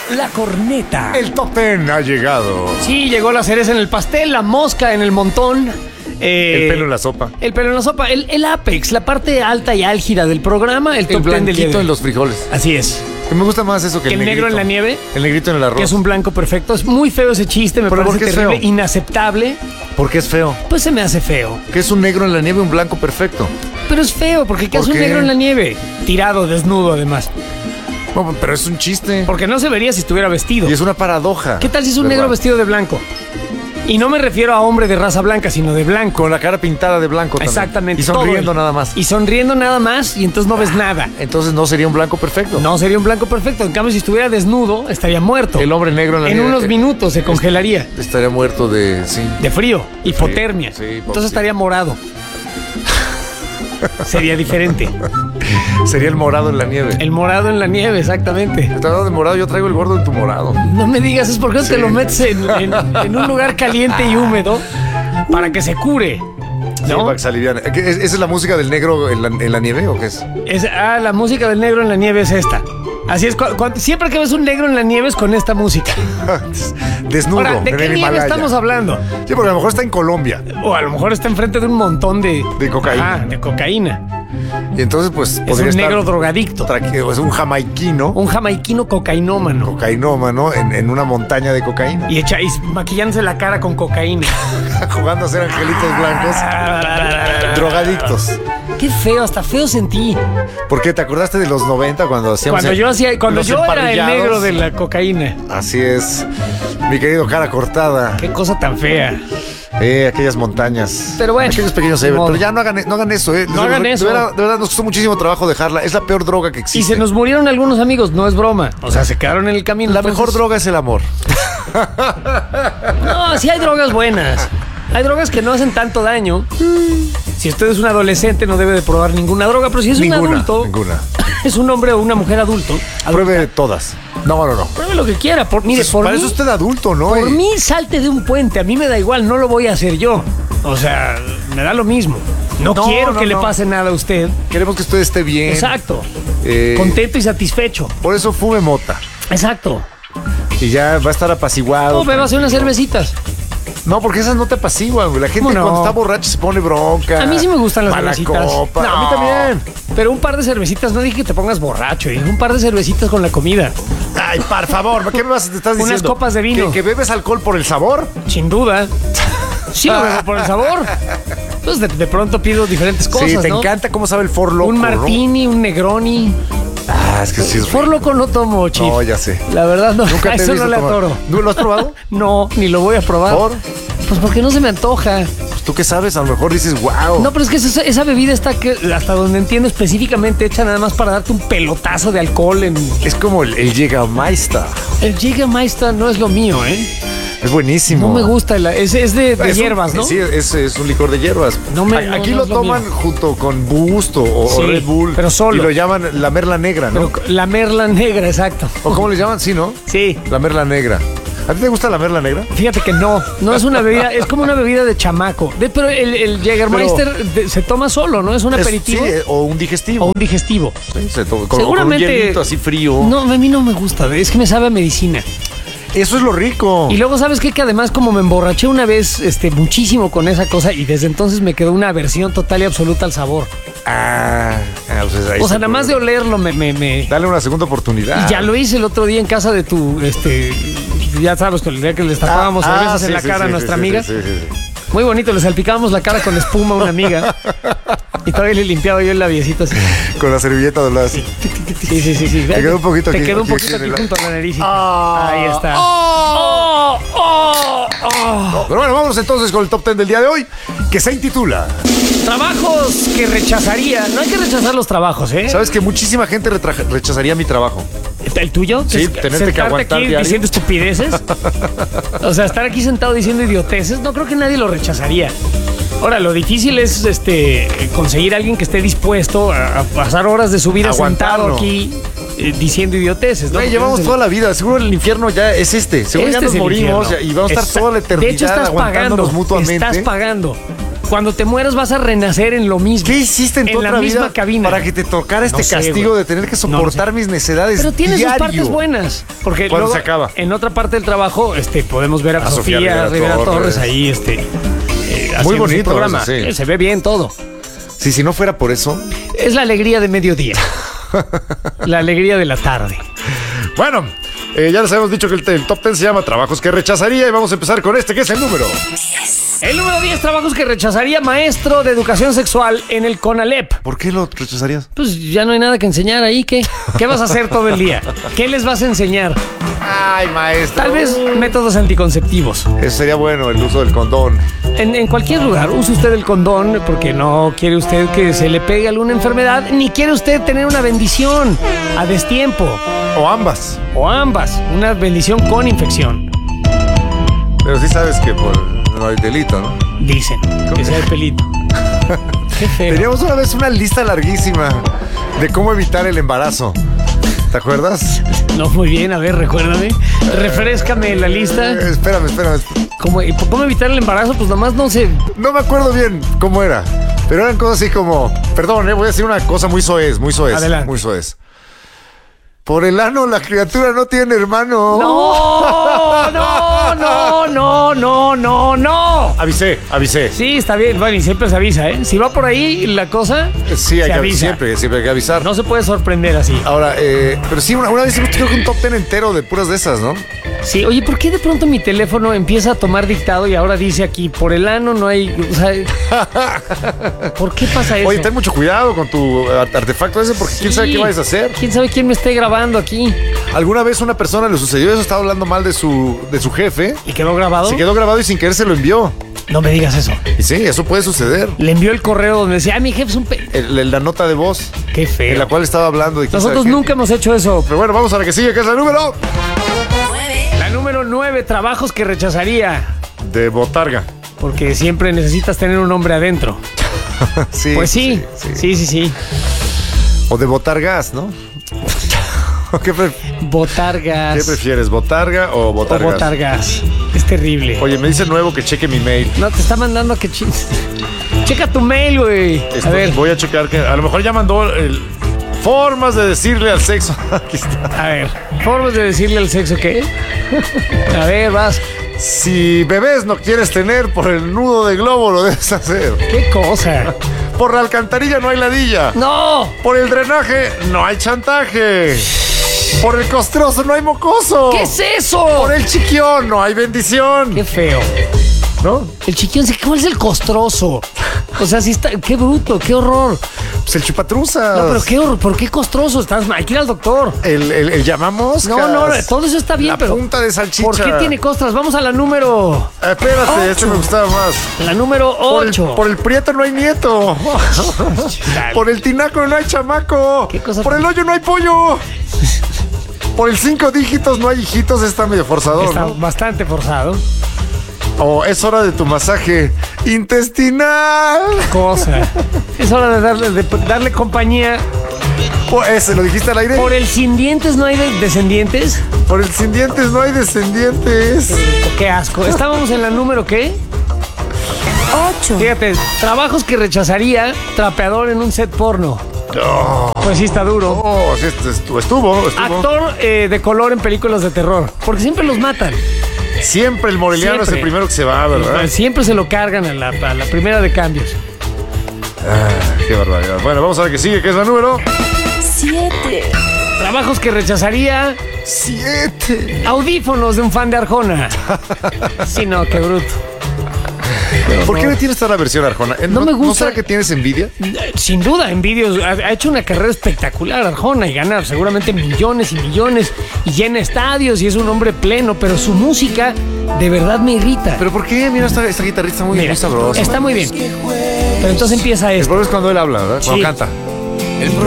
la corneta. El top 10 ha llegado. Sí, llegó la cereza en el pastel, la mosca en el montón. El pelo en la sopa. El pelo en la sopa. El ápex, la parte alta y álgida del programa. El top 10 del día de hoy. En los frijoles. Así es. Me gusta más eso que el negro en la nieve. El negrito en el arroz. Que es un blanco perfecto. Es muy feo ese chiste, me parece terrible, inaceptable. ¿Por qué es feo? Pues se me hace feo. Que es un negro en la nieve, un blanco perfecto. Pero es feo, porque ¿qué hace un negro en la nieve? Tirado, desnudo, además. No, pero es un chiste. Porque no se vería si estuviera vestido. Y es una paradoja. ¿Qué tal si es un negro vestido de blanco? Y no me refiero a hombre de raza blanca, sino de blanco. Con la cara pintada de blanco también. Exactamente. Y sonriendo nada más. Y sonriendo nada más, y entonces no ves nada. Entonces no sería un blanco perfecto. No sería un blanco perfecto. En cambio, si estuviera desnudo, estaría muerto. El hombre negro en la nieve. En unos minutos se congelaría. Estaría muerto de... Sí. De frío. Hipotermia. Sí, entonces estaría morado. Sería diferente. Sería el morado en la nieve. El morado en la nieve, exactamente. Te hablando de morado, yo traigo el gordo en tu morado. No me digas, es porque te lo metes en un lugar caliente y húmedo para que se cure. ¿No? Sí, para que se aliviane. ¿Esa es la música del negro en la nieve o qué es? La música del negro en la nieve es esta. Así es, siempre que ves un negro en la nieve es con esta música. Desnudo. Ahora, ¿de qué nieve estamos hablando? Sí, porque a lo mejor está en Colombia. O a lo mejor está enfrente de un montón de cocaína. De cocaína. Y entonces, pues, es un negro drogadicto. Es un jamaiquino. Un jamaiquino cocainómano. Cocainómano en una montaña de cocaína. Y maquillándose la cara con cocaína. Jugando a ser angelitos blancos. Drogadictos. Qué feo, hasta feo sentí. ¿Por qué? ¿Te acordaste de los 90 cuando hacíamos Cuando yo era el negro de la cocaína? Así es, mi querido cara cortada. Qué cosa tan fea. Aquellas montañas. Pero bueno. Aquellos pequeños pero ya no hagan eso, No hagan eso. De verdad, nos costó muchísimo trabajo dejarla. Es la peor droga que existe. Y se nos murieron algunos amigos, no es broma. O sea, se quedaron en el camino. La mejor droga es el amor. No, sí hay drogas buenas. Hay drogas que no hacen tanto daño. Si usted es un adolescente no debe de probar ninguna droga, pero si es un adulto, es un hombre o una mujer adulta. Pruebe todas. No. Pruebe lo que quiera. Mire, para eso usted adulto, ¿no? Por mí salte de un puente. A mí me da igual, no lo voy a hacer yo. O sea, me da lo mismo. No quiero que le pase nada a usted. Queremos que usted esté bien. Exacto. Contento y satisfecho. Por eso fume mota. Exacto. Y ya va a estar apaciguado. No, beba unas cervecitas. No, porque esas no te apaciguan, güey. La gente cuando está borracha se pone bronca. A mí sí me gustan las cervecitas. Copa. No. A mí también. Pero un par de cervecitas, no dije que te pongas borracho, dije un par de cervecitas con la comida. Ay, por favor, ¿qué me estás diciendo? Unas copas de vino. ¿Que bebes alcohol por el sabor? Sin duda. Sí, lo bebo por el sabor. Entonces de pronto pido diferentes cosas, sí, te encanta cómo sabe el For Loco. Un martini, ¿no? Un Negroni. Es que sí es For Loco no tomo, Chief. No, ya sé. La verdad no. Nunca te he visto no le atoro. ¿No lo has probado? No, ni lo voy a probar. ¿Por? Pues porque no se me antoja. Pues tú qué sabes, a lo mejor dices, wow. No, pero es que esa bebida está hasta donde entiendo específicamente hecha nada más para darte un pelotazo de alcohol en... Es como el Jägermeister. El Jägermeister no es lo mío, ¿eh? Es buenísimo. No me gusta, es de hierbas, ¿no? Sí, es un licor de hierbas. Aquí lo toman junto con Boost o Red Bull. Pero solo. Y lo llaman la merla negra, ¿no? La merla negra, exacto. ¿O cómo le llaman? Sí, ¿no? Sí. La merla negra. ¿A ti te gusta la merla negra? Fíjate que no es una bebida, es como una bebida de chamaco. Pero el Jägermeister se toma solo, ¿no? Es un aperitivo. Sí, o un digestivo. Sí, se toma seguramente. Con un hielito así frío. No, a mí no me gusta, es que me sabe a medicina. Eso es lo rico. Y luego, ¿sabes qué? Que además como me emborraché una vez muchísimo con esa cosa y desde entonces me quedó una aversión total y absoluta al sabor. Pues ahí nada más de olerlo me... Dale una segunda oportunidad. Y ya lo hice el otro día en casa de tu, ya sabes, que el día que le destapábamos cervezas en la cara a nuestra amiga. Sí. Muy bonito, le salpicábamos la cara con espuma a una amiga. Y todavía le limpiaba yo el labiecito así. Con la servilleta doblada así. Sí. Te quedó un poquito aquí. Te quedó un poquito aquí junto a la nariz. Ahí está. Pero bueno, vamos entonces con el top 10 del día de hoy, que se intitula Trabajos que rechazaría. No hay que rechazar los trabajos, ¿eh? ¿Sabes que muchísima gente rechazaría mi trabajo? ¿El tuyo? Sí, tenerte que aguantar aquí diciendo estupideces. O sea, estar aquí sentado diciendo idioteces, no creo que nadie lo rechazaría. Ahora, lo difícil es conseguir a alguien que esté dispuesto a pasar horas de su vida sentado aquí diciendo idioteces, ¿no? Llevamos toda la vida, seguro el infierno ya es seguro ya nos morimos y vamos a estar toda la eternidad de hecho, aguantándonos mutuamente. Estás pagando. cuando te mueras vas a renacer en lo mismo. ¿Qué hiciste en tu otra vida cabina para que te tocara este castigo de tener que soportar mis necedades? Pero tiene diario. sus partes buenas. Porque ¿Cuándo luego, se acaba? En otra parte del trabajo podemos ver a Sofía Rivera Torres ahí muy bonito programa. Eso, sí. Se ve bien todo. Sí, si no fuera por eso. Es la alegría de mediodía. La alegría de la tarde. Bueno, ya les habíamos dicho que el top 10 se llama Trabajos que rechazaría y vamos a empezar con que es el número 10. El número 10, trabajos que rechazaría maestro de educación sexual en el CONALEP. ¿Por qué lo rechazarías? Pues ya no hay nada que enseñar ahí. ¿Qué vas a hacer todo el día? ¿Qué les vas a enseñar? Ay, maestro. Tal vez métodos anticonceptivos. Eso sería bueno, el uso del condón. En cualquier lugar, use usted el condón porque no quiere usted que se le pegue alguna enfermedad, ni quiere usted tener una bendición a destiempo. O ambas. Una bendición con infección. Pero sí sabes que no hay delito, ¿no? Dicen que sea el pelito. Qué feo. Teníamos una vez una lista larguísima de cómo evitar el embarazo. ¿Te acuerdas? No, muy bien. A ver, recuérdame. Refréscame la lista. Espérame. ¿Cómo evitar el embarazo? Pues nomás no sé. No me acuerdo bien cómo era. Pero eran cosas así como... Perdón, voy a decir una cosa muy soez. Adelante. Muy soez. Por el ano la criatura no tiene hermano. No. Avisé. Sí, está bien. Bueno, y siempre se avisa, ¿eh? Si va por ahí la cosa, sí, hay que avisar. Siempre hay que avisar. No se puede sorprender así. Ahora, pero sí, una vez creo que un top 10 entero de puras de esas, ¿no? Sí, oye, ¿por qué de pronto mi teléfono empieza a tomar dictado y ahora dice aquí, por el ano no hay... O sea, ¿por qué pasa eso? Oye, ten mucho cuidado con tu artefacto ese porque quién sabe qué vayas a hacer. ¿Quién sabe quién me esté grabando aquí? ¿Alguna vez una persona le sucedió eso? Estaba hablando mal de su jefe. ¿Y quedó grabado? Se quedó grabado y sin querer se lo envió. No me digas eso. Y sí, eso puede suceder. Le envió el correo donde decía, mi jefe es un la nota de voz. Qué feo. En la cual estaba hablando. Nosotros nunca hemos hecho eso. Pero bueno, vamos a la que sigue, que es la número... La número 9, trabajos que rechazaría. De botarga. Porque siempre necesitas tener un hombre adentro. Sí. Pues sí. O de botargas, ¿no? Botargas. ¿Qué prefieres, botarga o botargas? O botargas. Es terrible. Oye, me dice nuevo que cheque mi mail. No, te está mandando a que checa tu mail, güey. A ver. Voy a checar que a lo mejor ya mandó formas de decirle al sexo. Aquí está. A ver, formas de decirle al sexo, ¿qué? A ver, vas. Si bebés no quieres tener, por el nudo de globo lo debes hacer. ¿Qué cosa? Por la alcantarilla no hay ladilla. ¡No! Por el drenaje no hay chantaje. Por el costroso no hay mocoso. ¿Qué es eso? Por el chiquión no hay bendición. Qué feo. ¿No? El chiquión, ¿cuál es el costroso? O sea, sí está... ¡Qué bruto! ¡Qué horror! Pues el chupatruzas. No, pero qué horror. ¿Por qué costroso? Hay que ir al doctor. El llamamoscas. No, todo eso está bien, pero... La punta de salchicha. ¿Por qué tiene costras? Vamos a la número... Espérate, este me gustaba más. La número 8. Por el prieto no hay nieto. Por el tinaco no hay chamaco. ¿Qué cosa? Por el hoyo no hay pollo. Por el 5 dígitos no hay hijitos. Está medio forzado, Está ¿no? bastante forzado. Es hora de tu masaje intestinal. Cosa. Es hora de darle compañía. Ese, ¿lo dijiste al aire? Por el sin dientes no hay descendientes. Por el sin dientes no hay descendientes. Qué asco. Estábamos en la número, ¿qué? 8. Fíjate, trabajos que rechazaría trapeador en un set porno. Oh. Pues sí está duro. Oh, sí, estuvo. Actor de color en películas de terror. Porque siempre los matan. Siempre el moreliano es el primero que se va, ¿verdad? Siempre se lo cargan a la primera de cambios. Qué barbaridad. Bueno, vamos a ver qué sigue, que es la número 7. Trabajos que rechazaría. 7. Audífonos de un fan de Arjona. Sí, no, qué bruto. ¿Por qué me tienes esta versión, Arjona? No me gusta. ¿No será que tienes envidia? Sin duda, envidios. Ha hecho una carrera espectacular Arjona y gana seguramente millones y millones y llena estadios y es un hombre pleno, pero su música de verdad me irrita. ¿Pero por qué? Mira, esta guitarrista muy sabrosa. Está muy bien. Pero entonces empieza El esto. problema es cuando él habla, ¿verdad? Cuando canta.